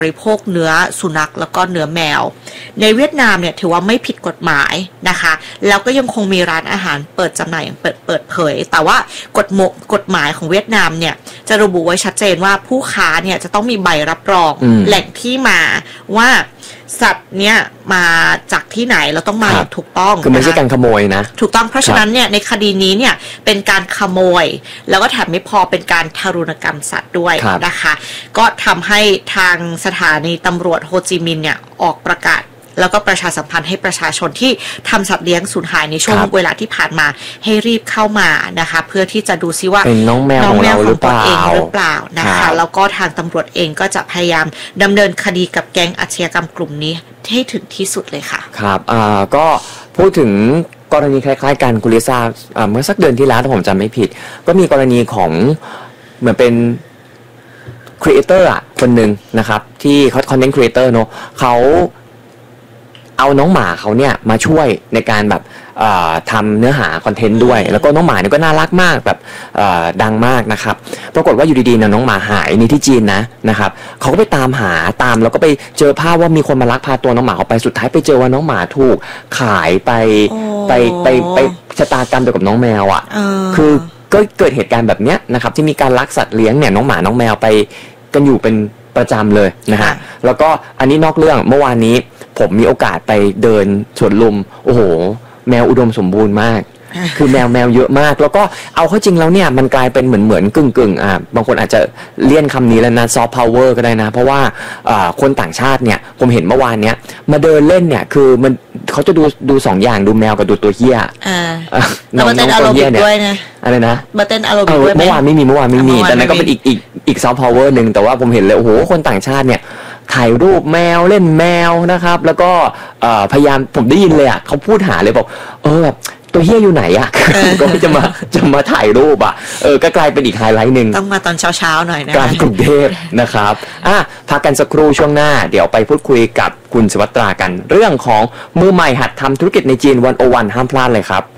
บริโภคเนื้อสุนัขแล้วก็เนื้อแมวในเวียดนามเนี่ยถือว่าไม่ผิดกฎหมายนะคะแล้วก็ยังคงมีร้านอาหารเปิดจำหน่ายอย่างเปิดเผยแต่ว่ากฎหมายของเวียดนามเนี่ยจะระบุไว้ชัดเจนว่าผู้ค้าเนี่ยจะต้องมีใบรับรองแหล่งที่มาว่าสัตว์เนี่ยมาจากที่ไหนเราต้องมาอย่างถูกต้องคือไม่ใช่การขโมยนะถูกต้องเพราะฉะนั้นเนี่ยในคดีนี้เนี่ยเป็นการขโมยแล้วก็แถมไม่พอเป็นการทารุณกรรมสัตว์ด้วยนะคะก็ทำให้ทางสถานีตำรวจโฮจิมินห์เนี่ยออกประกาศแล้วก็ประชาสัมพันธ์ให้ประชาชนที่ทำสัตว์เลี้ยงสูญหายในช่วงเวลาที่ผ่านมาให้รีบเข้ามานะคะเพื่อที่จะดูซิว่าเป็นน้องแมวของเราหรือเปล่านะคะแล้วก็ทางตำรวจเองก็จะพยายามดำเนินคดีกับแก๊งอาชญากรรมกลุ่มนี้ให้ถึงที่สุดเลยค่ะครับก็พูดถึงกรณีคล้ายๆกันคุณลิซ่าเมื่อสักเดือนที่แล้วถ้าผมจำไม่ผิดก็มีกรณีของเหมือนเป็นครีเอเตอร์คนหนึ่งนะครับที่คอนเทนต์ครีเอเตอร์เนาะเขาเอาน้องหมาเขาเนี่ยมาช่วยในการแบบทำเนื้อหาคอนเทนต์ด้วยแล้วก็น้องหมาเนี่ยก็น่ารักมากแบบดังมากนะครับปรากฏว่าอยู่ดีๆนะน้องหมาหายนี่ที่จีนนะครับเขาก็ไปตามแล้วก็ไปเจอภาพว่ามีคนมาลักพาตัวน้องหมาออกไปสุดท้ายไปเจอว่าน้องหมาถูกขายไปชะตากรรมเดียวกับน้องแมวคือก็เกิดเหตุการณ์แบบเนี้ยนะครับที่มีการลักสัตว์เลี้ยงเนี่ยน้องหมาน้องแมวไปกันอยู่เป็นประจำเลยนะฮะแล้วก็อันนี้นอกเรื่องเมื่อวานนี้ผมมีโอกาสไปเดินสวนลุมโอ้โหแมวอุดมสมบูรณ์มากคือแมวเยอะมากแล้วก็เอาเข้าจริงแล้วเนี่ยมันกลายเป็นเหมือนกึ่งบางคนอาจจะเลี่ยนคำนี้แล้วนะซอฟต์พาวเวอร์ก็ได้นะเพราะว่าคนต่างชาติเนี่ยผมเห็นเมื่อวานเนี้ยมาเดินเล่นเนี่ยคือมันเขาจะดูสองอย่างดูแมวกับดูตัวเหี้ยน้องตัวเหี้ยเนี่ยอะไรนะมาเต้นอารมณ์ด้วยเมื่อวานไม่มีแต่นั่นก็เป็นอีกซอฟต์พาวเวอร์นึงแต่ว่าผมเห็นเลยโอ้โหคนต่างชาติเนี่ยถ่ายรูปแมวเล่นแมวนะครับแล้วก็พยายามผมได้ยินเลยเขาพูดหาเลยบอกแบบตัวเฮียอยู่ไหนก็จะมาถ่ายรูปก็กลายเป็นอีกไฮไลท์นึงต้องมาตอนเช้าหน่อยนะการกรุงเทพนะครับพักกันสักครู่ช่วงหน้าเดี๋ยวไปพูดคุยกับคุณศิวัตรากันเรื่องของมือใหม่หัดทำธุรกิจในจีน101ห้ามพลาดเลยครับ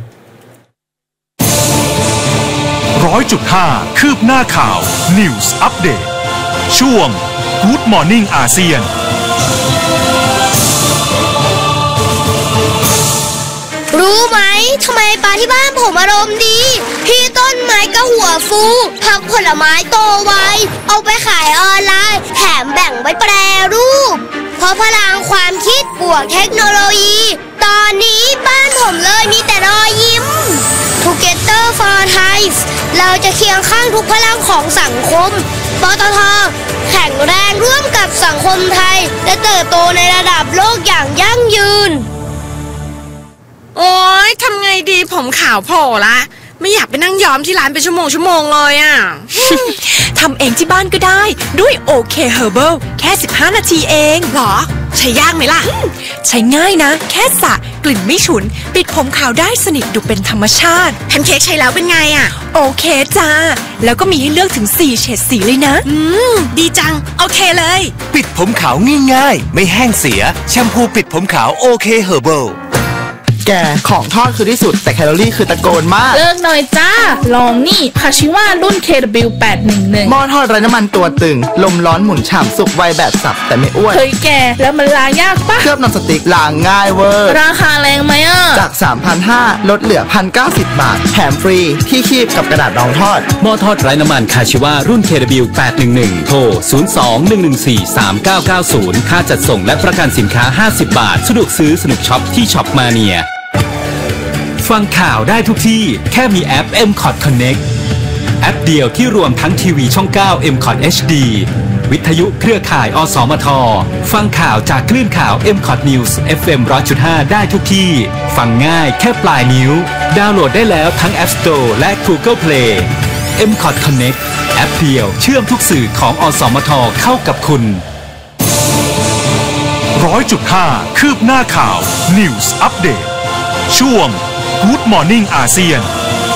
100.5 คืบหน้าข่าว News Update ช่วง Good Morning อาเซียนรู้ไหมทำไมปลาที่บ้านผมอารมณ์ดีพี่ต้นไม้ก็หัวฟูผักผลไม้โตไวเอาไปขายออนไลน์แถมแบ่งไว้แปรรูปเพราะพลังความคิดบวกเทคโนโลยีตอนนี้บ้านผมเลยมีแต่รอยยิ้ม Together for Thai เราจะเคียงข้างทุกพลังของสังคมปตท.แข็งแรงร่วมกับสังคมไทยและเติบโตในระดับโลกอย่างยั่งยืนโอ๊ยทำไงดีผมขาวโผล่ละไม่อยากไปนั่งย้อมที่ร้านเป็นชั่วโมงเลยทำเองที่บ้านก็ได้ด้วยโอเคเฮอร์เบิลแค่15นาทีเองหรอใช้ยากไหมล่ะใช้ง่ายนะแค่สระกลิ่นไม่ฉุนปิดผมขาวได้สนิทดูเป็นธรรมชาติแพนเค้กใช้แล้วเป็นไงโอเคจ้าแล้วก็มีให้เลือกถึง4เฉดสีเลยนะดีจังโอเคเลยปิดผมขาวง่ายๆไม่แห้งเสียแชมพูปิดผมขาวโอเคเฮอร์เบิลแกของทอดคือที่สุดแต่แคลอรี่คือตะโกนมากเลิกหน่อยจ้าลองนี่คาชิว่ารุ่น KW811 หม้อทอดไร้น้ำมันตัวตึงลมร้อนหมุนฉ่ำสุกไวแบบสับแต่ไม่อ้วนเฮ้ยแกแล้วมันล้างยากปะเคลือบนอนสติ๊กล้างง่ายเวอร์ราคาแรงไหมจาก 3,500 ลดเหลือ 1,090 บาทแถมฟรีที่คีบกับกระดาษรองทอดหม้อทอดไร้น้ำมันคาชิว่ารุ่น KW811 โทร 02-114-3990 ค่าจัดส่งและประกันสินค้า50 บาทสะดวกซื้อสนุกช็อปที่ช็อปมาเนียฟังข่าวได้ทุกที่แค่มีแอป MCOT Connect แอปเดียวที่รวมทั้งทีวีช่อง 9 MCOT HD วิทยุเครือข่ายอสมทฟังข่าวจากคลื่นข่าว MCOT News FM 100.5 ได้ทุกที่ฟังง่ายแค่ปลายนิ้วดาวน์โหลดได้แล้วทั้ง App Store และ Google Play MCOT Connect แอปเดียวเชื่อมทุกสื่อของอสมทเข้ากับคุณ 100.5 คืบหน้าข่าว News Update ช่วง Good Morning อาเซียน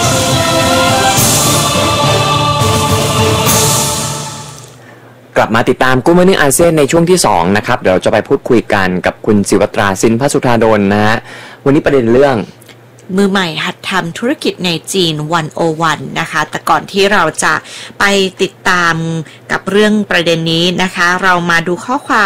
กลับมาติดตามGood Morning อาเซียนในช่วงที่2นะครับเดี๋ยวเราจะไปพูดคุยกันกับคุณศิวัตราสินพสุธาดลนะฮะวันนี้ประเด็นเรื่องมือใหม่หัดทำธุรกิจในจีน101นะคะแต่ก่อนที่เราจะไปติดตามกับเรื่องประเด็นนี้นะคะเรามาดูข้อความ